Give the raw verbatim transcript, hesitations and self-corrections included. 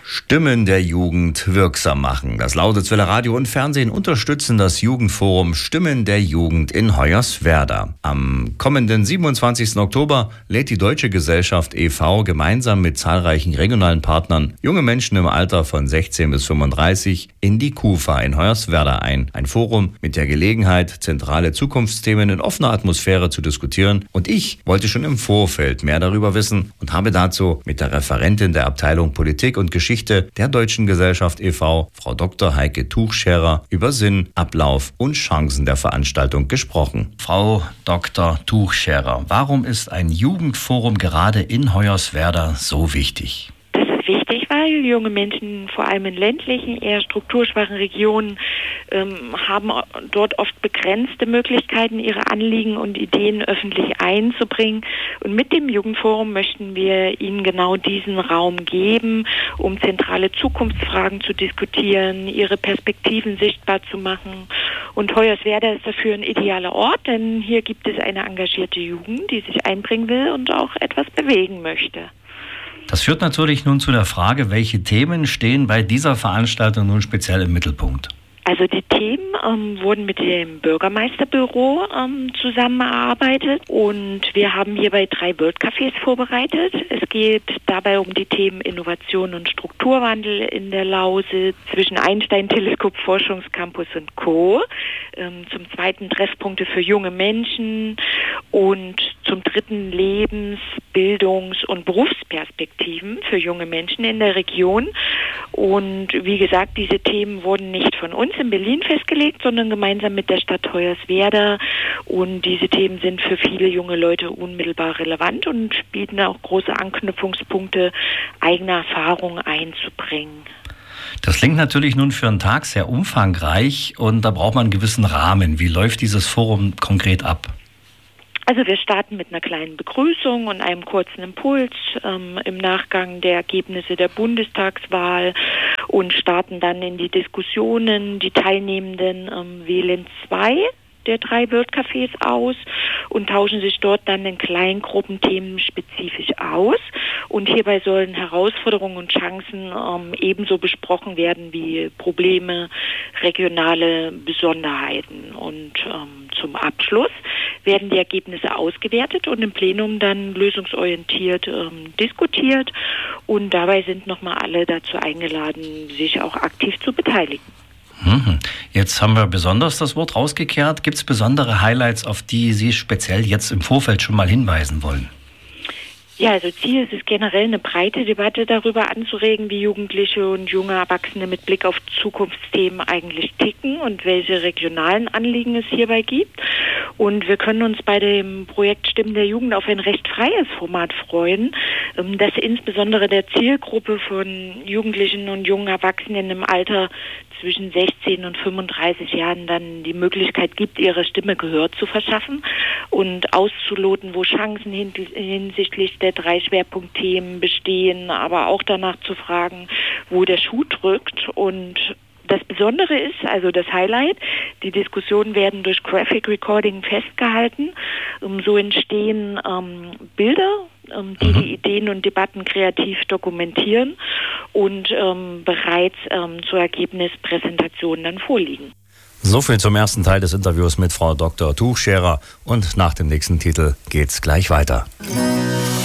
Stimmen der Jugend wirksam machen. Das Lausitzwiller Radio und Fernsehen unterstützen das Jugendforum Stimmen der Jugend in Hoyerswerda. Am kommenden siebenundzwanzigsten Oktober lädt die Deutsche Gesellschaft e V gemeinsam mit zahlreichen regionalen Partnern junge Menschen im Alter von sechzehn bis fünfunddreißig in die KUFA in Hoyerswerda ein. Ein Forum mit der Gelegenheit, zentrale Zukunftsthemen in offener Atmosphäre zu diskutieren. Und ich wollte schon im Vorfeld mehr darüber wissen und habe dazu mit der Referentin der Abteilung Politik und Geschichte der Deutschen Gesellschaft e V, Frau Doktor Heike Tuchscherer, über Sinn, Ablauf und Chancen der Veranstaltung gesprochen. Frau Doktor Tuchscherer, warum ist ein Jugendforum gerade in Hoyerswerda so wichtig? Das ist wichtig, weil junge Menschen, vor allem in ländlichen, eher strukturschwachen Regionen, ähm, haben dort oft begrenzte Möglichkeiten, ihre Anliegen und Ideen öffentlich einzubringen. Und mit dem Jugendforum möchten wir ihnen genau diesen Raum geben, um zentrale Zukunftsfragen zu diskutieren, ihre Perspektiven sichtbar zu machen. Und Hoyerswerda ist dafür ein idealer Ort, denn hier gibt es eine engagierte Jugend, die sich einbringen will und auch etwas bewegen möchte. Das führt natürlich nun zu der Frage, welche Themen stehen bei dieser Veranstaltung nun speziell im Mittelpunkt? Also die Themen ähm, wurden mit dem Bürgermeisterbüro ähm, zusammengearbeitet und wir haben hierbei drei World-Cafés vorbereitet. Es geht dabei um die Themen Innovation und Strukturwandel in der Lausitz, zwischen Einstein-Teleskop, Forschungscampus und Co. Ähm, zum zweiten Treffpunkte für junge Menschen und zum dritten Lebens-, Bildungs- und Berufsperspektiven für junge Menschen in der Region. Und wie gesagt, diese Themen wurden nicht von uns in Berlin festgelegt, sondern gemeinsam mit der Stadt Hoyerswerda. Und diese Themen sind für viele junge Leute unmittelbar relevant und bieten auch große Anknüpfungspunkte, eigene Erfahrungen einzubringen. Das klingt natürlich nun für einen Tag sehr umfangreich und da braucht man einen gewissen Rahmen. Wie läuft dieses Forum konkret ab? Also wir starten mit einer kleinen Begrüßung und einem kurzen Impuls ähm, im Nachgang der Ergebnisse der Bundestagswahl und starten dann in die Diskussionen. Die Teilnehmenden ähm, wählen zwei der drei World-Cafés aus und tauschen sich dort dann in Kleingruppen themenspezifisch aus. Und hierbei sollen Herausforderungen und Chancen ähm, ebenso besprochen werden wie Probleme, regionale Besonderheiten. Und ähm, zum Abschluss werden die Ergebnisse ausgewertet und im Plenum dann lösungsorientiert ähm, diskutiert. Und dabei sind nochmal alle dazu eingeladen, sich auch aktiv zu beteiligen. Jetzt haben wir besonders das Wort rausgekehrt. Gibt es besondere Highlights, auf die Sie speziell jetzt im Vorfeld schon mal hinweisen wollen? Ja, also Ziel ist es generell, eine breite Debatte darüber anzuregen, wie Jugendliche und junge Erwachsene mit Blick auf Zukunftsthemen eigentlich ticken und welche regionalen Anliegen es hierbei gibt. Und wir können uns bei dem Projekt Stimmen der Jugend auf ein recht freies Format freuen, das insbesondere der Zielgruppe von Jugendlichen und jungen Erwachsenen im Alter zwischen sechzehn und fünfunddreißig Jahren dann die Möglichkeit gibt, ihre Stimme Gehör zu verschaffen und auszuloten, wo Chancen hinsichtlich der drei Schwerpunktthemen bestehen, aber auch danach zu fragen, wo der Schuh drückt. Und das Besondere ist, also das Highlight, die Diskussionen werden durch Graphic Recording festgehalten. So entstehen ähm, Bilder, ähm, die die Ideen und Debatten kreativ dokumentieren und ähm, bereits ähm, zur Ergebnispräsentation dann vorliegen. So viel zum ersten Teil des Interviews mit Frau Doktor Tuchscherer und nach dem nächsten Titel geht's gleich weiter.